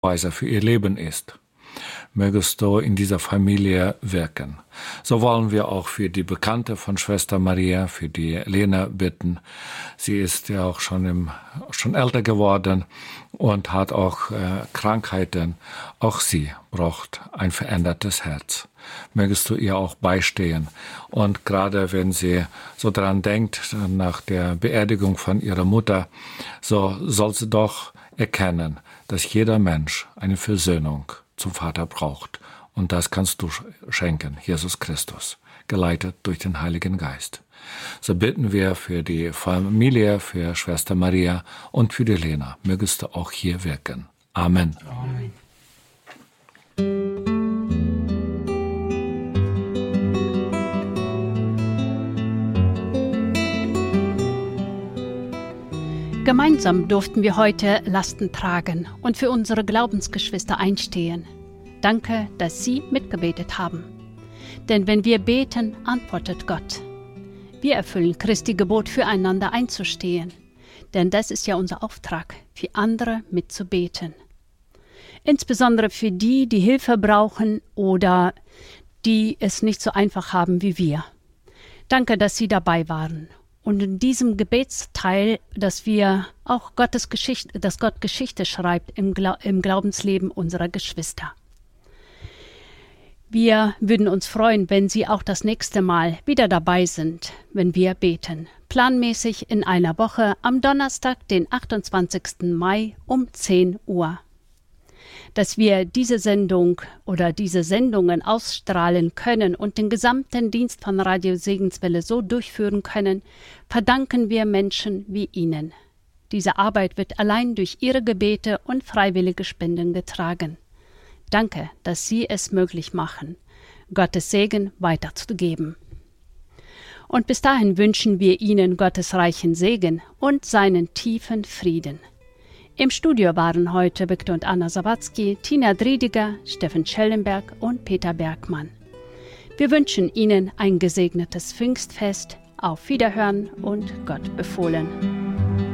Weise für ihr Leben ist. Mögest du in dieser Familie wirken. So wollen wir auch für die Bekannte von Schwester Maria, für die Lena bitten. Sie ist ja auch schon älter geworden und hat auch Krankheiten. Auch sie braucht ein verändertes Herz. Mögest du ihr auch beistehen. Und gerade wenn sie so daran denkt, nach der Beerdigung von ihrer Mutter, so soll sie doch erkennen, dass jeder Mensch eine Versöhnung zum Vater braucht. Und das kannst du schenken, Jesus Christus, geleitet durch den Heiligen Geist. So bitten wir für die Familie, für Schwester Maria und für die Lena. Mögest du auch hier wirken. Amen. Amen. Gemeinsam durften wir heute Lasten tragen und für unsere Glaubensgeschwister einstehen. Danke, dass Sie mitgebetet haben. Denn wenn wir beten, antwortet Gott. Wir erfüllen Christi Gebot, füreinander einzustehen. Denn das ist ja unser Auftrag, für andere mitzubeten. Insbesondere für die, die Hilfe brauchen oder die es nicht so einfach haben wie wir. Danke, dass Sie dabei waren. Und in diesem Gebetsteil, dass wir auch dass Gott Geschichte schreibt im Glaubensleben unserer Geschwister. Wir würden uns freuen, wenn Sie auch das nächste Mal wieder dabei sind, wenn wir beten. Planmäßig in einer Woche am Donnerstag, den 28. Mai um 10 Uhr. Dass wir diese Sendung oder diese Sendungen ausstrahlen können und den gesamten Dienst von Radio Segenswelle so durchführen können, verdanken wir Menschen wie Ihnen. Diese Arbeit wird allein durch Ihre Gebete und freiwillige Spenden getragen. Danke, dass Sie es möglich machen, Gottes Segen weiterzugeben. Und bis dahin wünschen wir Ihnen Gottes reichen Segen und seinen tiefen Frieden. Im Studio waren heute Viktor und Anna Sawatzki, Tina Driediger, Steffen Schellenberg und Peter Bergmann. Wir wünschen Ihnen ein gesegnetes Pfingstfest. Auf Wiederhören und Gott befohlen.